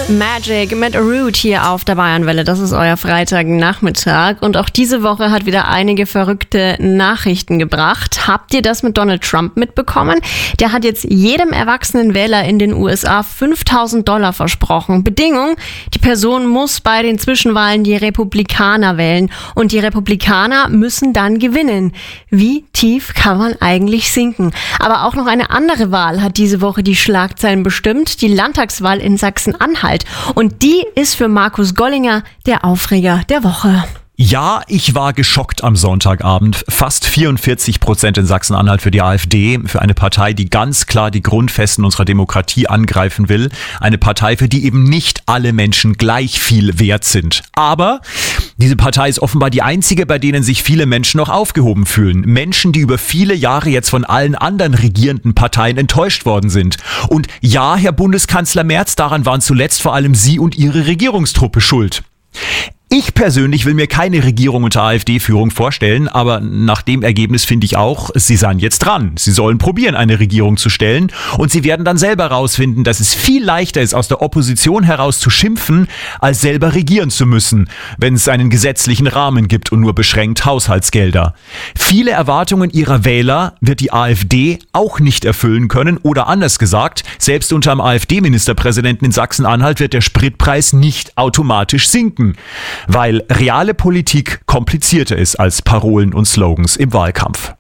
Magic mit Root hier auf der Bayernwelle. Das ist euer Freitagnachmittag. Und auch diese Woche hat wieder einige verrückte Nachrichten gebracht. Habt ihr das mit Donald Trump mitbekommen? Der hat jetzt jedem erwachsenen Wähler in den USA $5.000 versprochen. Bedingung, die Person muss bei den Zwischenwahlen die Republikaner wählen. Und die Republikaner müssen dann gewinnen. Wie tief kann man eigentlich sinken? Aber auch noch eine andere Wahl hat diese Woche die Schlagzeilen bestimmt. Die Landtagswahl in Sachsen-Anhalt. Und die ist für Markus Gollinger der Aufreger der Woche. Ja, ich war geschockt am Sonntagabend. Fast 44% in Sachsen-Anhalt für die AfD, für eine Partei, die ganz klar die Grundfesten unserer Demokratie angreifen will. Eine Partei, für die eben nicht alle Menschen gleich viel wert sind. Aber diese Partei ist offenbar die einzige, bei denen sich viele Menschen noch aufgehoben fühlen. Menschen, die über viele Jahre jetzt von allen anderen regierenden Parteien enttäuscht worden sind. Und ja, Herr Bundeskanzler Merz, daran waren zuletzt vor allem Sie und Ihre Regierungstruppe schuld. Ich persönlich will mir keine Regierung unter AfD-Führung vorstellen, aber nach dem Ergebnis finde ich auch, Sie seien jetzt dran. Sie sollen probieren, eine Regierung zu stellen und Sie werden dann selber rausfinden, dass es viel leichter ist, aus der Opposition heraus zu schimpfen, als selber regieren zu müssen, wenn es einen gesetzlichen Rahmen gibt und nur beschränkt Haushaltsgelder. Viele Erwartungen Ihrer Wähler wird die AfD auch nicht erfüllen können oder anders gesagt, selbst unter dem AfD-Ministerpräsidenten in Sachsen-Anhalt wird der Spritpreis nicht automatisch sinken. Weil reale Politik komplizierter ist als Parolen und Slogans im Wahlkampf.